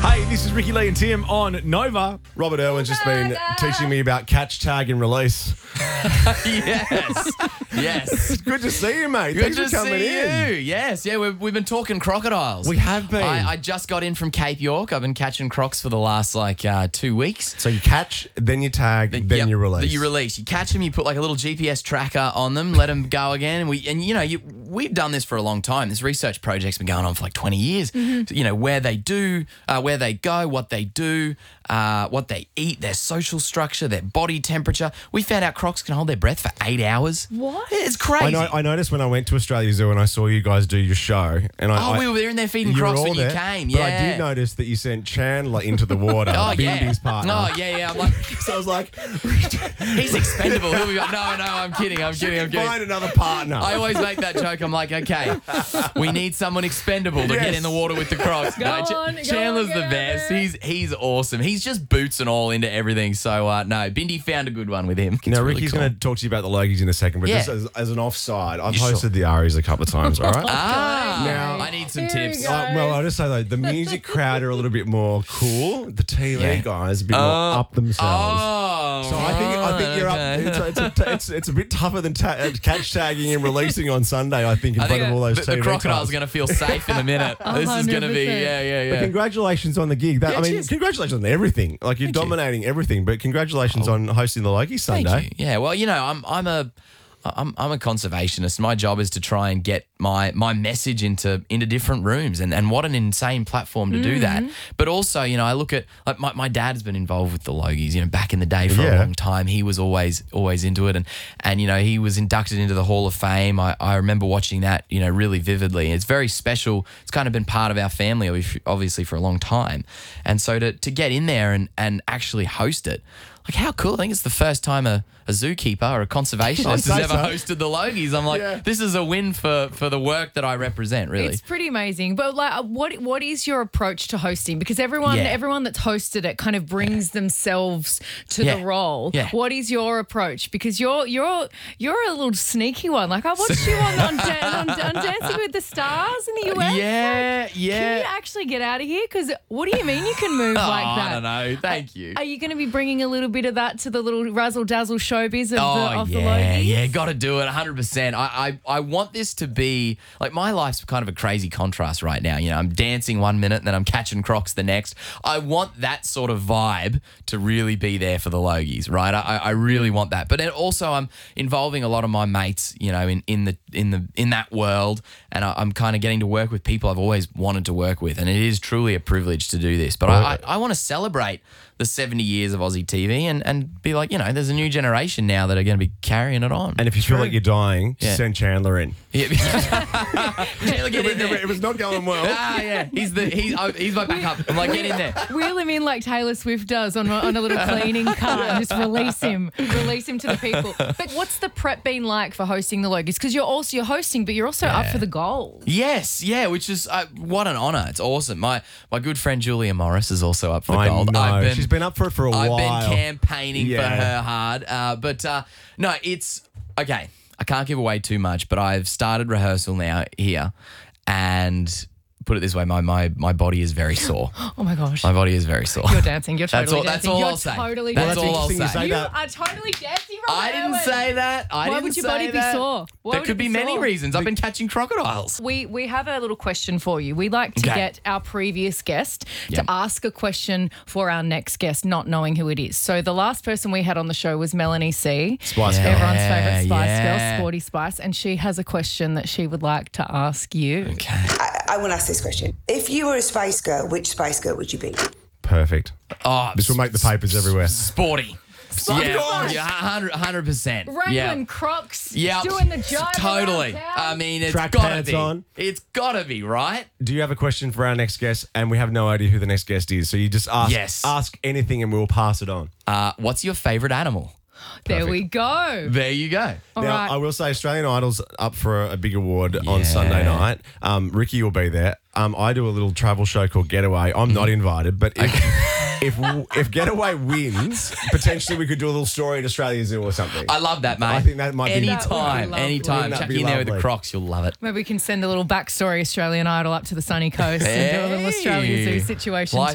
Hey, this is Ricky Lee and Tim on Nova. Robert Irwin's just been teaching me about catch, tag and release. Yes. It's good to see you, mate. Good Thanks to for coming see in. you. Yes, yeah, we've been talking crocodiles. We have been. I just got in from Cape York. I've been catching crocs for the last 2 weeks. So you catch, then you tag, then Yep, you release. You release. You catch them. You put like a little GPS tracker on them. Let them go again. We've done this for a long time. This research project's been going on for like 20 years. Mm-hmm. So, where they do, where they go, what they do, what they eat, their social structure, their body temperature. We found out crocs can hold their breath for 8 hours. What? It's crazy. I noticed when I went to Australia Zoo and I saw you guys do your show. And we were in there feeding you were crocs all when you there, came. But Yeah. I did notice that you sent Chandler into the water, Oh, yeah. Bindy's partner. Oh, yeah. I'm like, So I was like, he's expendable. He'll be like, no, I'm kidding. find another partner. I always make that joke. I'm like, okay, we need someone expendable to get in the water with the crocs. Go on, Chandler's get the out best. there. He's awesome. He's just boots and all into everything. So, no, Bindi found a good one with him. It's Now, really Ricky's cool. going to talk to you about the Logies in a second, but Yeah. just as an offside, I've You hosted sure? the Aries a couple of times, all right? Now, Now- I need some Here we tips. go. Well, I'll just say though, the music crowd are a little bit more cool. The TV Yeah. guys a bit more up themselves. Oh, So I think you're okay. up. It's a bit tougher than catch tagging and releasing on Sunday. I think in I front think of all those the TV crocodile's guys. going to feel safe in a minute. This is going to be, 100%. yeah. But congratulations on the gig. Cheers. Congratulations on everything. Like you're Thank you. dominating everything. But congratulations on hosting the Logie Sunday. Thank you. Yeah, well, I'm a conservationist. My job is to try and get my message into different rooms, and what an insane platform to do that. But also, I look at like my dad's been involved with the Logies, back in the day for a long time. He was always into it, and he was inducted into the Hall of Fame. I remember watching that, really vividly. It's very special. It's kind of been part of our family, obviously, for a long time. And so to get in there and actually host it, like how cool. I think it's the first time a zookeeper or a conservationist has say ever so. hosted the Logies. I'm like, this is a win for the work that I represent, really. It's pretty amazing. But what is your approach to hosting? Because everyone that's hosted it kind of brings themselves to the role. Yeah. What is your approach? Because you're a little sneaky one. Like I watched you on Dancing with the Stars in the US. Yeah. Can you actually get out of here? Because what do you mean you can move like that? I don't know. Thank you. Are you going to be bringing a little bit of that to the little razzle dazzle showbiz of the yeah, Logies? got to do it 100%. I want this to be like my life's kind of a crazy contrast right now. I'm dancing 1 minute and then I'm catching crocs the next. I want that sort of vibe to really be there for the Logies, right? I really want that. But then also I'm involving a lot of my mates, in that world, and I'm kind of getting to work with people I've always wanted to work with, and it is truly a privilege to do this. But I want to celebrate the 70 years of Aussie TV and be like, there's a new generation now that are going to be carrying it on. And if you feel like you're dying, just send Chandler in. Chandler, get in there. It was not going well. Yeah. He's my backup. I'm like, get in there. Wheel him in like Taylor Swift does on a little cleaning cart and just release him to the people. But what's the prep been like for hosting the Logies? Because you're hosting, but you're also up for the gold. Yes, which is what an honour. It's awesome. My good friend Julia Morris is also up for I gold. know. She's been up for it for a while. I've been campaigning for her hard. But no, it's okay. I can't give away too much, but I've started rehearsal now here, and put it this way, my body is very sore. Oh my gosh. My body is very sore. You're dancing. You're totally That's dancing. all You're I'll say. totally That's dancing. all I'll Interesting you say. say You that. are totally dancing, Robert I didn't Irwin. say that. Why would your body be sore? Why There would could it be be many sore? reasons. I've been catching crocodiles. We have a little question for you. We like to Okay. get our previous guest to ask a question for our next guest, not knowing who it is. So the last person we had on the show was Melanie C. Spice Girl. Everyone's favourite Spice Yeah. Girl, Sporty Spice. And she has a question that she would like to ask you. Okay. I want to ask this question. If you were a Spice Girl, which Spice Girl would you be? Perfect. Oh, This will make the papers everywhere. sporty. course. Yeah, 100%. Raylan Crocs Yeah, doing the jive. totally. around town. I mean, it's Track gotta pants be. on. It's gotta be, right? Do you have a question for our next guest? And we have no idea who the next guest is. So you just ask anything and we'll pass it on. What's your favourite animal? There we go. There you go. All now, right. I will say Australian Idol's up for a big award on Sunday night. Ricky will be there. I do a little travel show called Getaway. I'm not invited, but if Getaway wins, potentially we could do a little story at Australia Zoo or something. I love that, mate. I think that might be- That would be Anytime, lovely. anytime. Wouldn't that Chuck be you in there with the lovely? Crocs, you'll love it. Maybe we can send a little backstory Australian Idol up to the sunny coast and do a little Australia Zoo situation.